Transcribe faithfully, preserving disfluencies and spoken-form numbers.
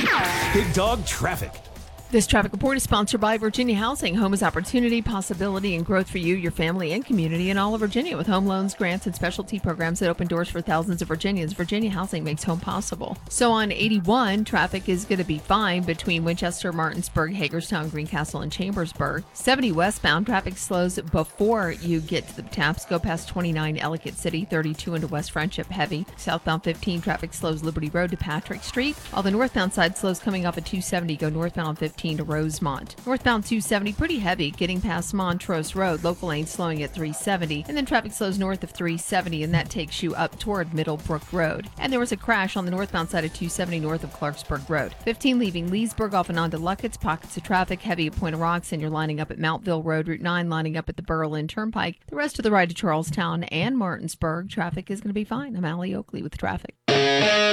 Big Dog Traffic. This traffic report is sponsored by Virginia Housing. Home is opportunity, possibility, and growth for you, your family, and community in all of Virginia. With home loans, grants, and specialty programs that open doors for thousands of Virginians, Virginia Housing makes home possible. So on eighty-one, traffic is going to be fine between Winchester, Martinsburg, Hagerstown, Greencastle, and Chambersburg. seventy westbound, traffic slows before you get to the taps. Go past twenty-nine, Ellicott City, thirty-two into West Friendship, heavy. Southbound fifteen, traffic slows Liberty Road to Patrick Street. All the northbound side slows coming off at two seventy. Go northbound on fifteen to Rosemont. Northbound two seventy, pretty heavy, getting past Montrose Road. Local lane slowing at three seventy. And then traffic slows north of three seventy, and that takes you up toward Middlebrook Road. And there was a crash on the northbound side of two seventy north of Clarksburg Road. fifteen leaving Leesburg off and onto Luckett's. Pockets of traffic heavy at Point of Rocks, and you're lining up at Mountville Road. Route nine lining up at the Berlin Turnpike. The rest of the ride to Charlestown and Martinsburg, traffic is going to be fine. I'm Allie Oakley with traffic.